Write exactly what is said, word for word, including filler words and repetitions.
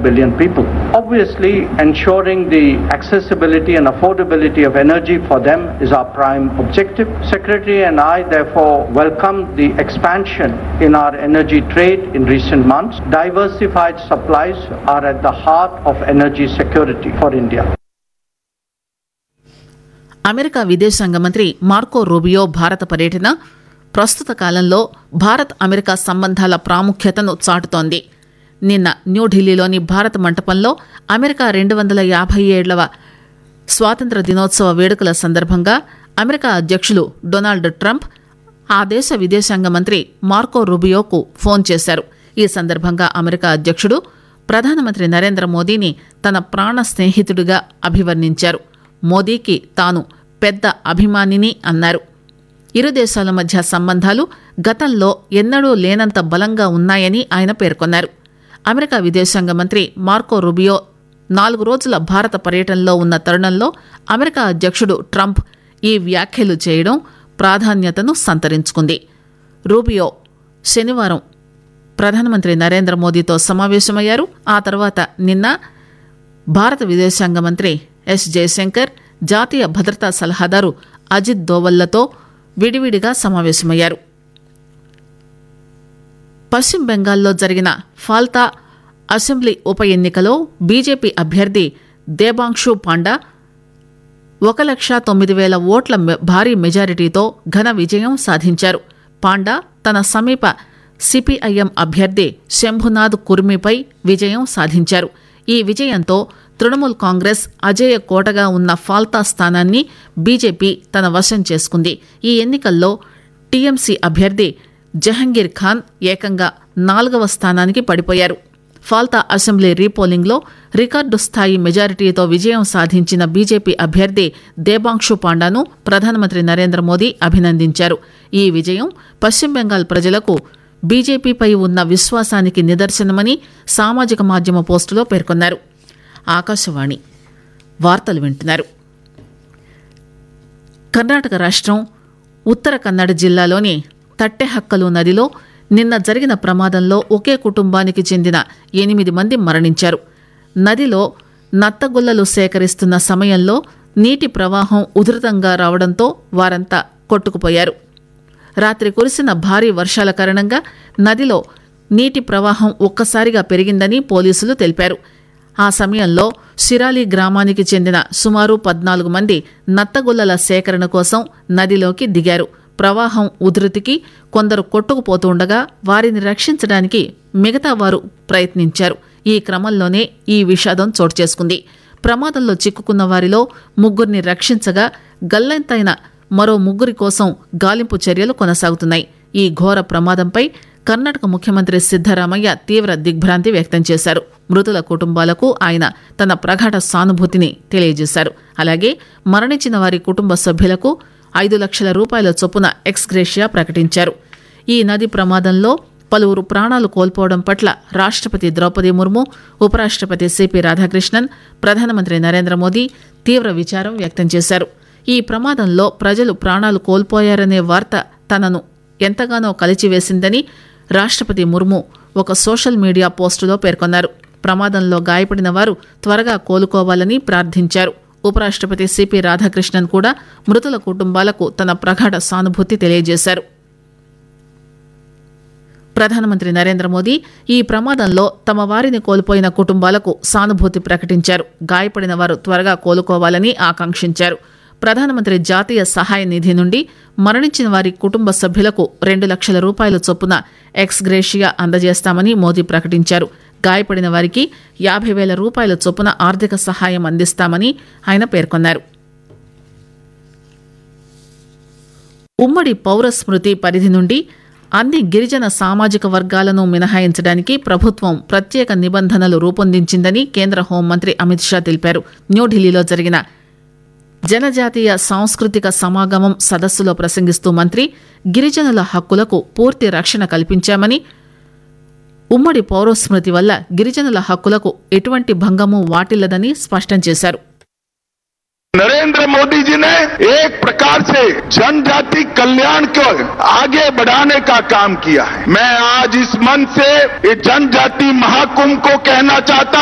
billion people. Obviously, ensuring the accessibility and affordability of energy for them is our prime objective. Secretary and I therefore welcome the expansion in our energy trade in recent months. Diversified supplies are at the heart of energy security for India. America విదేశాంగ మంత్రి Marco Rubio భారత పర్యటన ప్రస్తుత కాలంలో Bharat America సంబంధాల ప్రాముఖ్యతను చాటుతోంది. నిన్న న్యూఢిల్లీలోని భారత మంటపంలో అమెరికా రెండు వందల యాభై ఏళ్లవ స్వాతంత్ర దినోత్సవ వేడుకల సందర్భంగా అమెరికా అధ్యక్షులు డొనాల్డ్ ట్రంప్ ఆ దేశ విదేశాంగ మంత్రి మార్కో రూబియోకు ఫోన్ చేశారు. ఈ సందర్భంగా అమెరికా అధ్యక్షుడు ప్రధానమంత్రి నరేంద్ర మోదీని తన ప్రాణ స్నేహితుడిగా అభివర్ణించారు. మోదీకి తాను పెద్ద అభిమానిని అన్నారు. ఇరు దేశాల మధ్య సంబంధాలు గతంలో ఎన్నడూ లేనంత బలంగా ఉన్నాయని ఆయన పేర్కొన్నారు. అమెరికా విదేశాంగ మంత్రి మార్కో రూబియో నాలుగు రోజుల భారత పర్యటనలో ఉన్న తరుణంలో అమెరికా అధ్యక్షుడు ట్రంప్ ఈ వ్యాఖ్యలు చేయడం ప్రాధాన్యతను సంతరించుకుంది. రూబియో శనివారం ప్రధానమంత్రి నరేంద్ర మోదీతో సమావేశమయ్యారు. ఆ తర్వాత నిన్న భారత విదేశాంగ మంత్రి ఎస్ జయశంకర్, జాతీయ భద్రతా సలహాదారు అజిత్ దోవల్లతో విడివిడిగా సమావేశమయ్యారు. పశ్చిమ బెంగాల్లో జరిగిన ఫాల్తా అసెంబ్లీ ఉప ఎన్నికలో బీజేపీ అభ్యర్థి దేబాంక్షు పాండా ఒక లక్ష తొమ్మిది వేల ఓట్ల భారీ మెజారిటీతో ఘన విజయం సాధించారు. పాండా తన సమీప సిపిఐఎం అభ్యర్థి శంభునాథ్ కుర్మిపై విజయం సాధించారు. ఈ విజయంతో తృణమూల్ కాంగ్రెస్ అజేయ కోటగా ఉన్న ఫాల్తా స్థానాన్ని బీజేపీ తన వశం చేసుకుంది. ఈ ఎన్నికల్లో టీఎంసీ అభ్యర్థి జహంగీర్ ఖాన్ ఏకంగా నాలుగవ స్థానానికి పడిపోయారు. ఫాల్తా అసెంబ్లీ రీపోలింగ్లో రికార్డు స్థాయి మెజారిటీతో విజయం సాధించిన బీజేపీ అభ్యర్థి దేబాంక్షు పాండాను ప్రధానమంత్రి నరేంద్ర మోదీ అభినందించారు. ఈ విజయం పశ్చిమ బెంగాల్ ప్రజలకు బీజేపీపై ఉన్న విశ్వాసానికి నిదర్శనమని సామాజిక మాధ్యమ పోస్టులో పేర్కొన్నారు. ఆకాశవాణి వార్తలు వింటున్నారు. కర్ణాటక రాష్ట్రం ఉత్తర కన్నడ జిల్లాలోని తట్టెహక్కలు నదిలో నిన్న జరిగిన ప్రమాదంలో ఒకే కుటుంబానికి చెందిన ఎనిమిది మంది మరణించారు. నదిలో నత్తగుల్లలు సేకరిస్తున్న సమయంలో నీటి ప్రవాహం ఉధృతంగా రావడంతో వారంతా కొట్టుకుపోయారు. రాత్రి కురిసిన భారీ వర్షాల కారణంగా నదిలో నీటి ప్రవాహం ఒక్కసారిగా పెరిగిందని పోలీసులు తెలిపారు. ఆ సమయంలో సిరాలి గ్రామానికి చెందిన సుమారు పద్నాలుగు మంది నత్తగుల్లల సేకరణ కోసం నదిలోకి దిగారు. ప్రవాహం ఉధృతికి కొందరు కొట్టుకుపోతుండగా వారిని రక్షించడానికి మిగతా వారు ప్రయత్నించారు. ఈ క్రమంలోనే ఈ విషాదం చోటు చేసుకుంది. ప్రమాదంలో చిక్కుకున్న వారిలో ముగ్గురిని రక్షించగా గల్లంతైన మరో ముగ్గురి కోసం గాలింపు చర్యలు కొనసాగుతున్నాయి. ఈ ఘోర ప్రమాదంపై కర్ణాటక ముఖ్యమంత్రి సిద్దరామయ్య తీవ్ర దిగ్భ్రాంతి వ్యక్తం చేశారు. మృతుల కుటుంబాలకు ఆయన తన ప్రగాఢ సానుభూతిని తెలియజేశారు. అలాగే మరణించిన వారి కుటుంబ సభ్యులకు ఐదు లక్షల రూపాయల చొప్పున ఎక్స్గ్రేషియా ప్రకటించారు. ఈ నది ప్రమాదంలో పలువురు ప్రాణాలు కోల్పోవడం పట్ల రాష్ట్రపతి ద్రౌపది ముర్ము, ఉపరాష్ట్రపతి సిపి రాధాకృష్ణన్, ప్రధానమంత్రి నరేంద్ర మోదీ తీవ్ర విచారం వ్యక్తం చేశారు. ఈ ప్రమాదంలో ప్రజలు ప్రాణాలు కోల్పోయారనే వార్త తనను ఎంతగానో కలిచివేసిందని రాష్ట్రపతి ముర్ము ఒక సోషల్ మీడియా పోస్టులో పేర్కొన్నారు. ప్రమాదంలో గాయపడిన వారు త్వరగా కోలుకోవాలని ప్రార్థించారు. ఉపరాష్ట్రపతి సిపి రాధాకృష్ణన్ కూడా మృతుల కుటుంబాలకు తన ప్రగాఢ సానుభూతి తెలియజేశారు. ప్రధానమంత్రి నరేంద్ర మోదీ ఈ ప్రమాదంలో తమ వారిని కోల్పోయిన కుటుంబాలకు సానుభూతి ప్రకటించారు. గాయపడిన వారు త్వరగా కోలుకోవాలని ఆకాంక్షించారు. ప్రధానమంత్రి జాతీయ సహాయ నిధి నుండి మరణించిన వారి కుటుంబ సభ్యులకు రెండు లక్షల రూపాయల చొప్పున ఎక్స్గ్రేషియా అందజేస్తామని మోదీ ప్రకటించారు. గాయపడిన వారికి యాభై వేల రూపాయల చొప్పున ఆర్థిక సహాయం అందిస్తామని ఆయన పేర్కొన్నారు. ఉమ్మడి పౌర స్మృతి పరిధి నుండి అన్ని గిరిజన సామాజిక వర్గాలను మినహాయించడానికి ప్రభుత్వం ప్రత్యేక నిబంధనలు రూపొందించిందని కేంద్ర హోంమంత్రి అమిత్ షా తెలిపారు. న్యూఢిల్లీలో జరిగిన జనజాతీయ సాంస్కృతిక సమాగమం సదస్సులో ప్రసంగిస్తూ మంత్రి గిరిజనుల హక్కులకు పూర్తి రక్షణ కల్పించామని, ఉమ్మడి పౌరస్మృతి వల్ల గిరిజనుల హక్కులకు ఎటువంటి భంగము వాటిల్లదని స్పష్టం చేశారు. नरेंद्र मोदी जी ने एक प्रकार से जनजाति कल्याण को आगे बढ़ाने का काम किया है. मैं आज इस मंच से इस जनजाति महाकुंभ को कहना चाहता